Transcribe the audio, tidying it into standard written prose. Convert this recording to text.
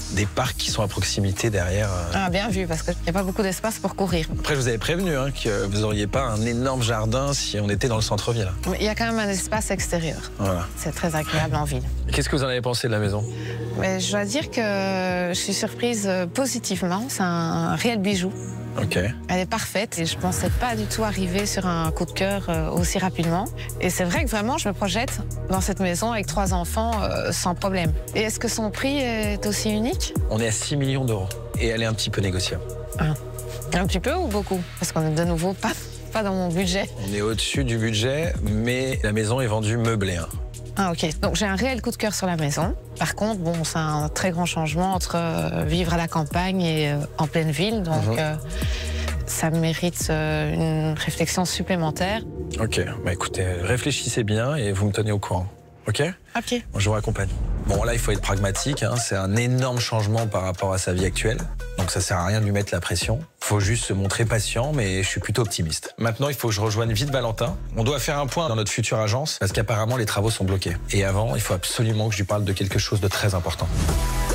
des parcs qui sont à proximité derrière. Ah, bien vu, parce qu'il n'y a pas beaucoup d'espace pour courir. Après, je vous avais prévenu que vous n'auriez pas un énorme jardin si on était dans le centre-ville. Mais il y a quand même un espace extérieur. Voilà. C'est très agréable en ville. Qu'est-ce que vous en avez pensé de la maison? Mais je dois dire que je suis surprise positivement. C'est un réel bijou. Ok. Elle est parfaite et je ne pensais pas du tout arriver sur un coup de cœur aussi rapidement. Et c'est vrai que vraiment, je me projette dans cette maison avec 3 enfants sans problème. Et est-ce que son prix est aussi unique? On est à 6 millions d'euros et elle est un petit peu négociable. Ah. Un petit peu ou beaucoup? Parce qu'on est de nouveau pas dans mon budget. On est au-dessus du budget, mais la maison est vendue meublée. Ah, ok. Donc j'ai un réel coup de cœur sur la maison. Par contre, bon, c'est un très grand changement entre vivre à la campagne et en pleine ville. Donc ça mérite une réflexion supplémentaire. Ok, bah écoutez, réfléchissez bien et vous me tenez au courant. Ok? Ok. Je vous raccompagne. Bon, là, il faut être pragmatique. C'est un énorme changement par rapport à sa vie actuelle. Donc ça sert à rien de lui mettre la pression. Il faut juste se montrer patient, mais je suis plutôt optimiste. Maintenant, il faut que je rejoigne vite Valentin. On doit faire un point dans notre future agence parce qu'apparemment, les travaux sont bloqués. Et avant, il faut absolument que je lui parle de quelque chose de très important.